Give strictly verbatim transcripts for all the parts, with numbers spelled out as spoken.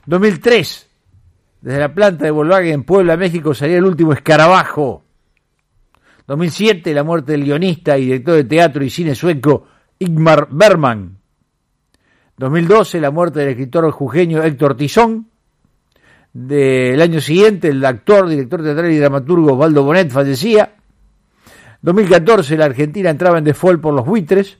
dos mil tres, desde la planta de Volkswagen en Puebla, México, salía el último escarabajo. dos mil siete, la muerte del guionista y director de teatro y cine sueco Ingmar Bergman. dos mil doce, la muerte del escritor jujeño Héctor Tizón. Del año siguiente, el actor, director teatral y dramaturgo Osvaldo Bonet fallecía. dos mil catorce, la Argentina entraba en default por los buitres.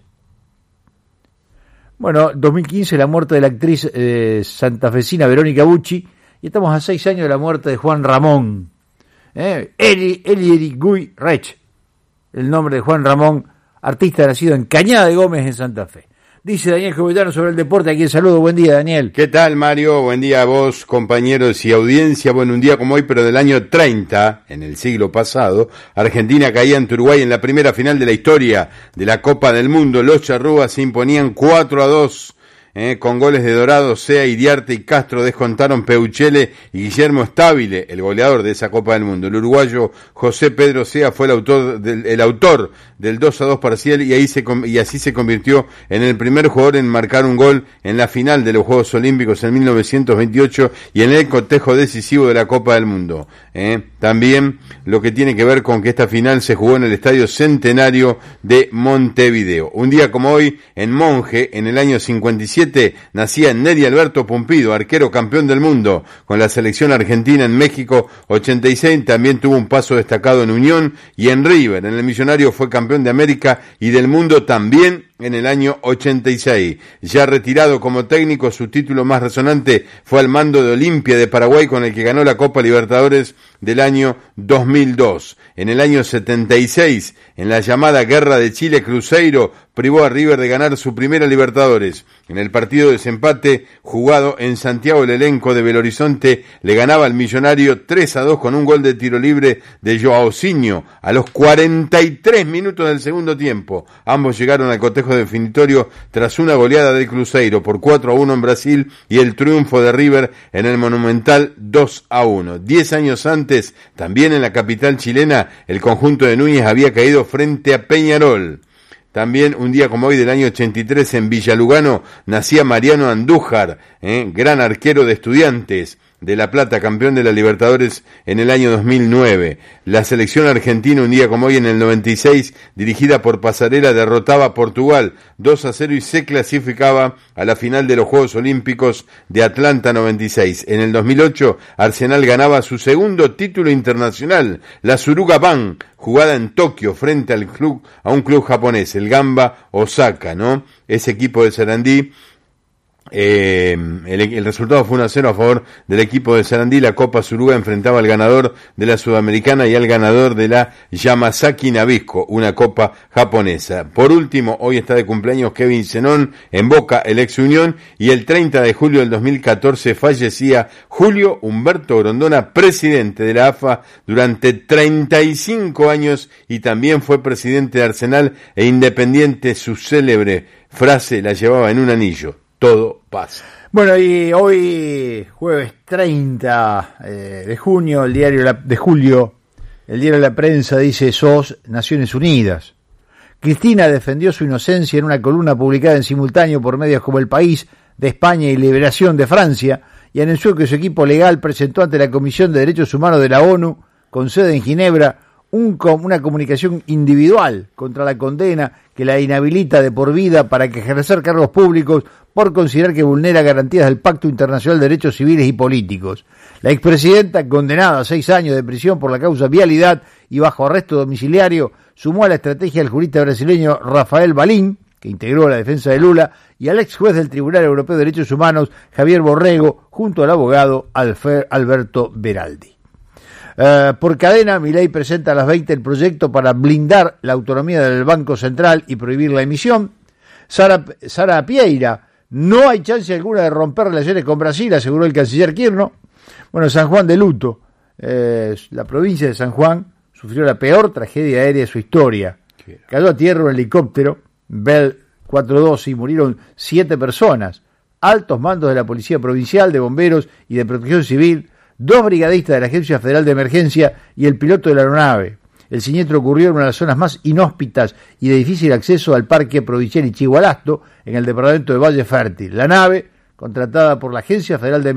Bueno, dos mil quince, la muerte de la actriz eh, santafesina Verónica Bucci, y estamos a seis años de la muerte de Juan Ramón, eh, Eli, Eli Guy Rech, el nombre de Juan Ramón, artista nacido en Cañada de Gómez, en Santa Fe. Dice Daniel Jovitano sobre el deporte, a quien saludo. Buen día, Daniel. ¿Qué tal, Mario? Buen día a vos, compañeros y audiencia. Bueno, un día como hoy, pero del año treinta, en el siglo pasado, Argentina caía ante Uruguay en la primera final de la historia de la Copa del Mundo. Los charrúas se imponían cuatro a dos. Eh, con goles de Dorado, Sea, Iriarte y Castro descontaron Peuchele y Guillermo Stabile, el goleador de esa Copa del Mundo. El uruguayo José Pedro Sea fue el autor del, el autor del dos a dos parcial y, ahí se, y así se convirtió en el primer jugador en marcar un gol en la final de los Juegos Olímpicos en mil novecientos veintiocho y en el cotejo decisivo de la Copa del Mundo. Eh, también lo que tiene que ver con que esta final se jugó en el Estadio Centenario de Montevideo. Un día como hoy, en Monje, en el año cincuenta y siete, nacía Neri Alberto Pumpido, arquero campeón del mundo con la selección argentina en México ochenta y seis, también tuvo un paso destacado en Unión y en River. En el Millonario fue campeón de América y del mundo también en el año ochenta y seis. Ya retirado como técnico, su título más resonante fue al mando de Olimpia de Paraguay, con el que ganó la Copa Libertadores del año dos mil dos. En el año setenta y seis, en la llamada Guerra de Chile, Cruzeiro privó a River de ganar su primera Libertadores. En el partido de desempate jugado en Santiago, el elenco de Belo Horizonte le ganaba al Millonario tres a dos con un gol de tiro libre de Joaozinho a los cuarenta y tres minutos del segundo tiempo. Ambos llegaron al cotejo definitorio tras una goleada del Cruzeiro por cuatro a uno en Brasil y el triunfo de River en el Monumental dos a uno. Diez años antes, también en la capital chilena, el conjunto de Núñez había caído frente a Peñarol. También un día como hoy del año ochenta y tres, en Villa Lugano, nacía Mariano Andújar, eh, gran arquero de Estudiantes de La Plata, campeón de la Libertadores en el año dos mil nueve. La selección argentina, un día como hoy en el noventa y seis, dirigida por Pasarela, derrotaba a Portugal dos a cero y se clasificaba a la final de los Juegos Olímpicos de Atlanta noventa y seis. En el dos mil ocho, Arsenal ganaba su segundo título internacional, la Suruga Ban, jugada en Tokio frente al club, a un club japonés, el Gamba Osaka, ¿no? Ese equipo de Sarandí. Eh, el, el resultado fue uno a cero a favor del equipo de Sarandí. La Copa Suruga enfrentaba al ganador de la Sudamericana y al ganador de la Yamasaki Nabisco, una copa japonesa. Por último, hoy está de cumpleaños Kevin Zenón en Boca, el ex Unión, y el treinta de julio del dos mil catorce fallecía Julio Humberto Grondona, presidente de la A F A durante treinta y cinco años, y también fue presidente de Arsenal e Independiente. Su célebre frase la llevaba en un anillo: todo pasa. Bueno, y hoy, jueves treinta eh, de junio, el diario la, de julio, el diario La Prensa dice: sos Naciones Unidas. Cristina defendió su inocencia en una columna publicada en simultáneo por medios como El País de España y Liberación de Francia, y anunció que su equipo legal presentó ante la Comisión de Derechos Humanos de la ONU, con sede en Ginebra, un, una comunicación individual contra la condena que la inhabilita de por vida para que ejercer cargos públicos por considerar que vulnera garantías del Pacto Internacional de Derechos Civiles y Políticos. La expresidenta, condenada a seis años de prisión por la causa vialidad y bajo arresto domiciliario, sumó a la estrategia del jurista brasileño Rafael Balín, que integró la defensa de Lula, y al ex juez del Tribunal Europeo de Derechos Humanos, Javier Borrego, junto al abogado Alfer Alberto Beraldi. Uh, por cadena, Milei presenta a las veinte el proyecto para blindar la autonomía del Banco Central y prohibir la emisión. Sara, Sara Pieira: no hay chance alguna de romper relaciones con Brasil, aseguró el canciller Kirchner. Bueno, San Juan de luto. Eh, la provincia de San Juan sufrió la peor tragedia aérea de su historia. Cayó a tierra un helicóptero Bell cuatrocientos doce y murieron siete personas. Altos mandos de la Policía Provincial, de Bomberos y de Protección Civil, dos brigadistas de la Agencia Federal de Emergencia y el piloto de la aeronave. El siniestro ocurrió en una de las zonas más inhóspitas y de difícil acceso al Parque Provincial Ichigualasto, en el departamento de Valle Fértil. La nave, contratada por la Agencia Federal de Emergencia,